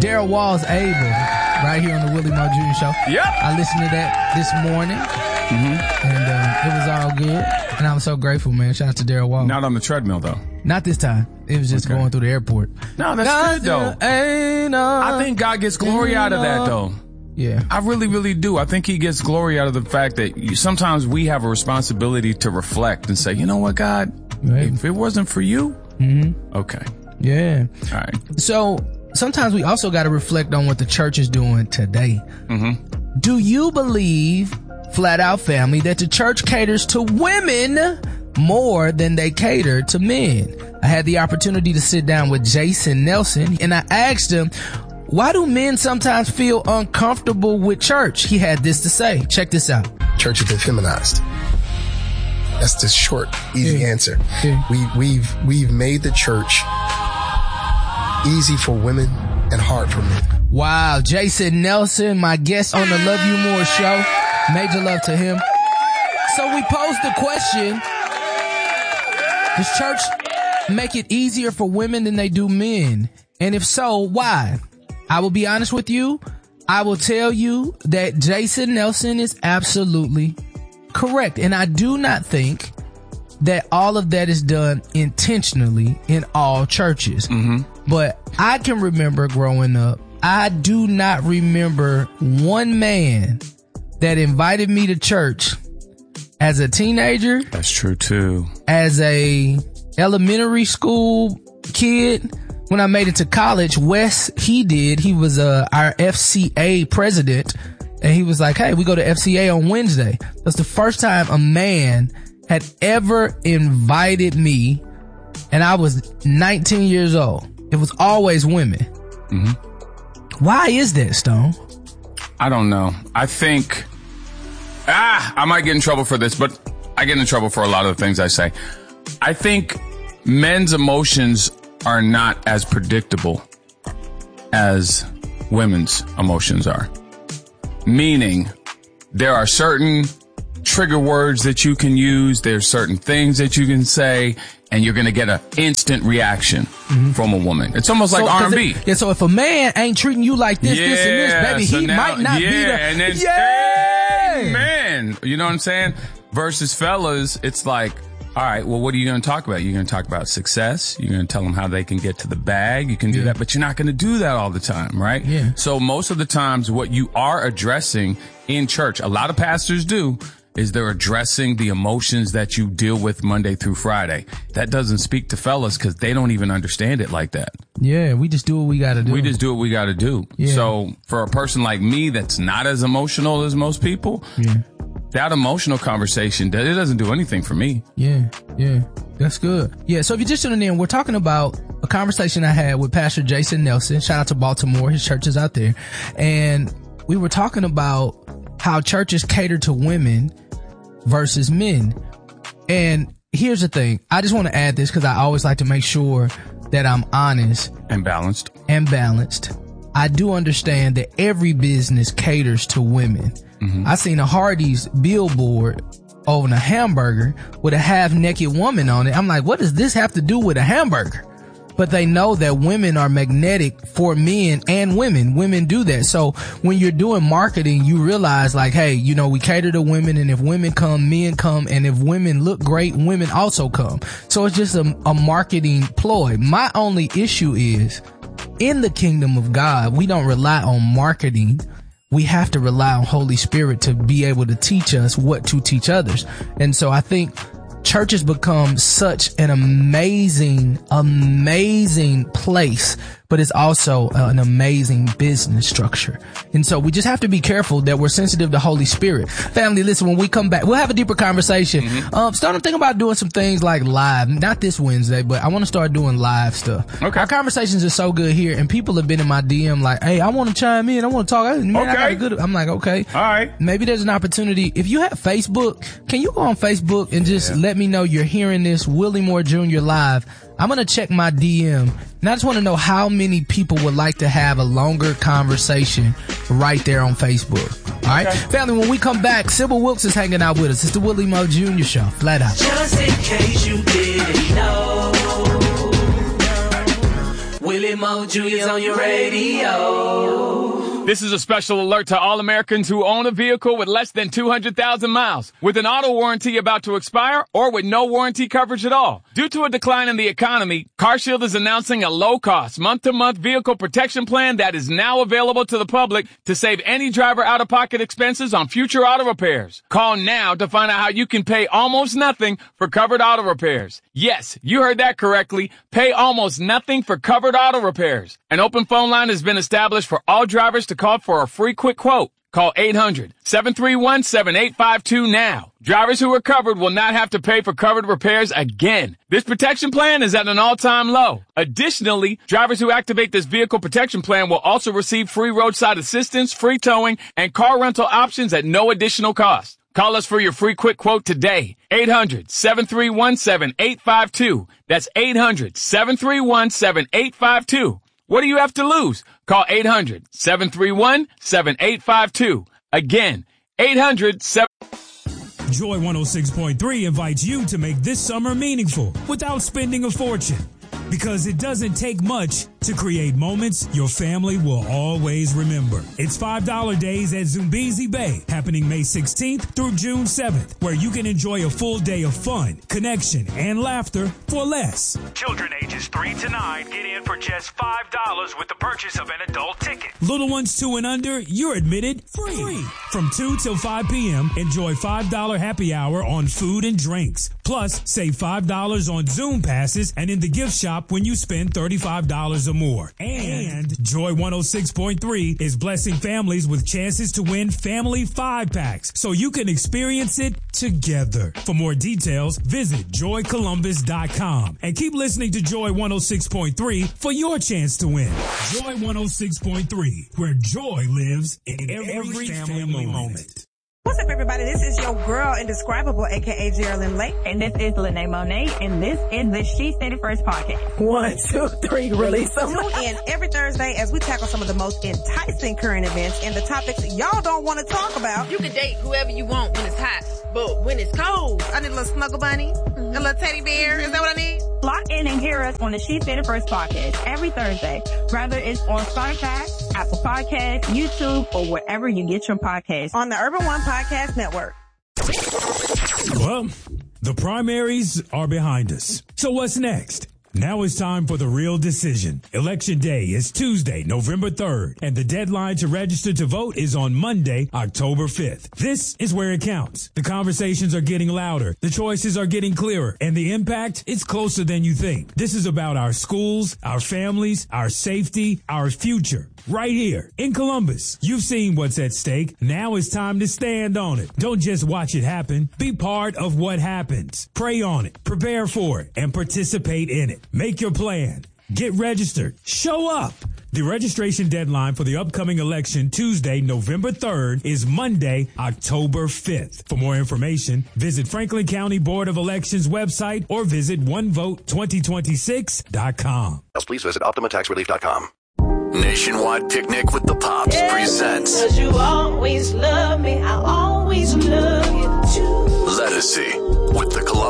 Daryl Wall's Able, right here on the Willie Mo Jr. Show. Yep. I listened to that this morning, and it was all good. And I'm so grateful, man. Shout out to Daryl Wall. Not on the treadmill, though. Not this time. It was just going through the airport. No, that's good, though. I think God gets glory out of that, though. Yeah. I really, really do. I think he gets glory out of the fact that sometimes we have a responsibility to reflect and say, you know what, God, if it wasn't for you, okay. Yeah. All right. So sometimes we also got to reflect on what the church is doing today. Do you believe, Flat Out Family, that the church caters to women more than they cater to men? I had the opportunity to sit down with Jason Nelson, and I asked him, why do men sometimes feel uncomfortable with church? He had this to say. Check this out. Church has been feminized. That's the short, easy answer. We've made the church easy for women and hard for men. Wow, Jason Nelson, my guest on the Love You More show. Major love to him. So we posed the question, does church make it easier for women than they do men? And if so, why? I will be honest with you. I will tell you that Jason Nelson is absolutely correct. And I do not think that all of that is done intentionally in all churches. But I can remember growing up, I do not remember one man that invited me to church as a teenager. That's true too. As a elementary school kid. When I made it to college, Wes, he was our FCA president, and he was like, hey, we go to FCA on Wednesday. That's the first time a man had ever invited me, and I was 19 years old. It was always women. Why is that, Stone? I don't know. I think, I might get in trouble for this, but I get in trouble for a lot of the things I say. I think men's emotions are not as predictable as women's emotions are. Meaning, there are certain trigger words that you can use, there's certain things that you can say, and you're going to get an instant reaction from a woman. It's almost like R&B. So if a man ain't treating you like this, this, and this, baby, so he now, might not be the... And then, man, you know what I'm saying? Versus fellas, it's like, all right, well, what are you going to talk about? You're going to talk about success. You're going to tell them how they can get to the bag. You can do that, but you're not going to do that all the time, right? Yeah. So most of the times what you are addressing in church, a lot of pastors do, is they're addressing the emotions that you deal with Monday through Friday. That doesn't speak to fellas because they don't even understand it like that. Yeah, we just do what we got to do. We just do what we got to do. Yeah. So for a person like me that's not as emotional as most people, that emotional conversation, it doesn't do anything for me. Yeah. That's good. Yeah, so if you're just tuning in, we're talking about a conversation I had with Pastor Jason Nelson. Shout out to Baltimore. His church is out there. And we were talking about how churches cater to women versus men. And here's the thing. I just want to add this because I always like to make sure that I'm honest. And balanced. I do understand that every business caters to women. I seen a Hardee's billboard on a hamburger with a half-naked woman on it. I'm like, what does this have to do with a hamburger? But they know that women are magnetic for men and women. Women do that. So when you're doing marketing, you realize like, hey, you know, we cater to women, and if women come, men come, and if women look great, women also come. So it's just a marketing ploy. My only issue is, in the kingdom of God, we don't rely on marketing. We have to rely on Holy Spirit to be able to teach us what to teach others. And so I think church has become such an amazing place, but it's also an amazing business structure. And so we just have to be careful that we're sensitive to Holy Spirit. Family, listen, when we come back, we'll have a deeper conversation. Starting to think about doing some things like live, not this Wednesday, but I want to start doing live stuff. Okay. Our conversations are so good here, and people have been in my DM like, hey, I want to chime in. I want to talk. Man, I got a good... I'm like, okay. All right. Maybe there's an opportunity. If you have Facebook, can you go on Facebook and just let me know you're hearing this Willie Moore Jr. live? I'm going to check my DM, and I just want to know how many people would like to have a longer conversation right there on Facebook. All right? Family, when we come back, Sybil Wilkes is hanging out with us. It's the Willie Mo Jr. Show. Flat out. Just in case you didn't know. Willie Mo Jr.'s on your radio. This is a special alert to all Americans who own a vehicle with less than 200,000 miles, with an auto warranty about to expire, or with no warranty coverage at all. Due to a decline in the economy, CarShield is announcing a low-cost, month-to-month vehicle protection plan that is now available to the public to save any driver out-of-pocket expenses on future auto repairs. Call now to find out how you can pay almost nothing for covered auto repairs. Yes, you heard that correctly. Pay almost nothing for covered auto repairs. An open phone line has been established for all drivers to call for a free quick quote. Call 800-731-7852 now. Drivers who are covered will not have to pay for covered repairs again. This protection plan is at an all-time low. Additionally, drivers who activate this vehicle protection plan will also receive free roadside assistance, free towing, and car rental options at no additional cost. Call us for your free quick quote today. 800-731-7852. That's 800-731-7852. What do you have to lose? Call 800-731-7852. Again, 800-7... Joy 106.3 invites you to make this summer meaningful without spending a fortune. Because it doesn't take much to create moments your family will always remember. It's $5 days at Zumbizi Bay, happening May 16th through June 7th, where you can enjoy a full day of fun, connection, and laughter for less. Children ages 3 to 9 get in for just $5 with the purchase of an adult ticket. Little ones 2 and under, you're admitted free. From 2 till 5 p.m., enjoy $5 happy hour on food and drinks. Plus, save $5 on Zoom passes and in the gift shop when you spend $35 or more. And Joy 106.3 is blessing families with chances to win family 5-packs so you can experience it together. For more details, visit joycolumbus.com and keep listening to Joy 106.3 for your chance to win. Joy 106.3, where joy lives in every family moment. What's up, everybody? This is your girl, Indescribable, a.k.a. Geraldine Lake. And this is Lene Monet, and this is the She Said It First podcast. 1, 2, 3, release them. Tune in every Thursday as we tackle some of the most enticing current events and the topics y'all don't want to talk about. You can date whoever you want when it's hot, but when it's cold, I need a little snuggle bunny, a little teddy bear. Is that what I need? Lock in and hear us on the She Said It First podcast every Thursday, whether it's on Spotify, Apple Podcasts, YouTube, or wherever you get your podcasts. On the Urban One Podcast Network. Well, the primaries are behind us. So what's next? Now it's time for the real decision. Election Day is Tuesday, November 3rd, and the deadline to register to vote is on Monday, October 5th. This is where it counts. The conversations are getting louder, the choices are getting clearer, and the impact is closer than you think. This is about our schools, our families, our safety, our future. Right here in Columbus. You've seen what's at stake. Now it's time to stand on it. Don't just watch it happen. Be part of what happens. Pray on it, prepare for it, and participate in it. Make your plan. Get registered. Show up. The registration deadline for the upcoming election, Tuesday, November 3rd, is Monday, October 5th. For more information, visit Franklin County Board of Elections website or visit onevote2026.com. Please visit OptimaTaxRelief.com. Nationwide Picnic with the Pops presents 'Cause you always love me, I always love you too. Lettucey with the Columbus